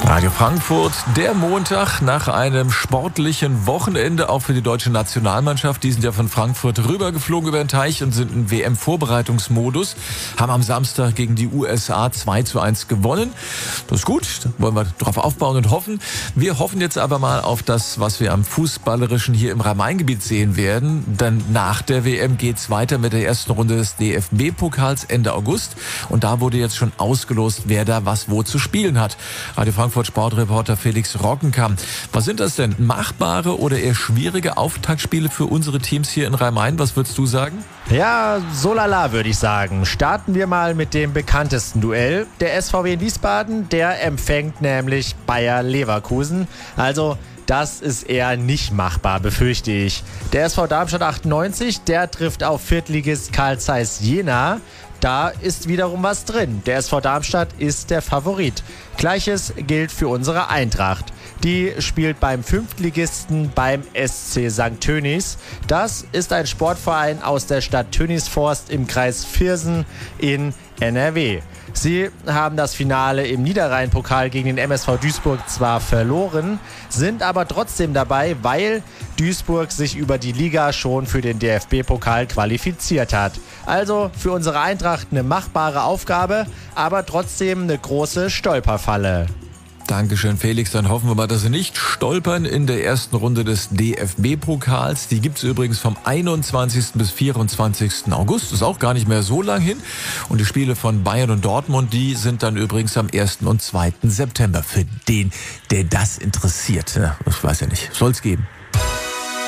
Radio Frankfurt, der Montag nach einem sportlichen Wochenende, auch für die deutsche Nationalmannschaft. Die sind ja von Frankfurt rübergeflogen über den Teich und sind im WM-Vorbereitungsmodus. Haben am Samstag gegen die USA 2:1 gewonnen. Das ist gut, da wollen wir drauf aufbauen und hoffen. Wir hoffen jetzt aber mal auf das, was wir am Fußballerischen hier im Rhein-Main-Gebiet sehen werden. Denn nach der WM geht's weiter mit der ersten Runde des DFB-Pokals Ende August. Und da wurde jetzt schon ausgelost, wer da was wo zu spielen hat. Radio Frankfurt Sportreporter Felix Roggenkamp. Was sind das denn? Machbare oder eher schwierige Auftaktspiele für unsere Teams hier in Rhein-Main? Was würdest du sagen? Ja, so lala würde ich sagen. Starten wir mal mit dem bekanntesten Duell. Der SVW in Wiesbaden, der empfängt nämlich Bayer Leverkusen. Also das ist eher nicht machbar, befürchte ich. Der SV Darmstadt 98, der trifft auf Viertligist Carl Zeiss Jena. Da ist wiederum was drin. Der SV Darmstadt ist der Favorit. Gleiches gilt für unsere Eintracht. Die spielt beim Fünftligisten beim SC St. Tönis. Das ist ein Sportverein aus der Stadt Tönisforst im Kreis Viersen in NRW. Sie haben das Finale im Niederrhein-Pokal gegen den MSV Duisburg zwar verloren, sind aber trotzdem dabei, weil Duisburg sich über die Liga schon für den DFB-Pokal qualifiziert hat. Also für unsere Eintracht eine machbare Aufgabe, aber trotzdem eine große Stolperfalle. Dankeschön, Felix. Dann hoffen wir mal, dass sie nicht stolpern in der ersten Runde des DFB-Pokals. Die gibt's übrigens vom 21. bis 24. August. Das ist auch gar nicht mehr so lang hin. Und die Spiele von Bayern und Dortmund, die sind dann übrigens am 1. und 2. September. Für den, der das interessiert. Ja, ich weiß ja nicht. Soll's geben.